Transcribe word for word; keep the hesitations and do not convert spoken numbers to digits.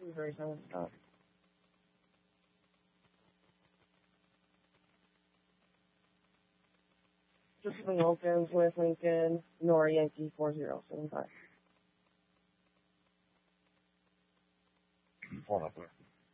Very silent stop. Just swing opens with Lincoln, Nora Yankee four zero seven five. Phone up there.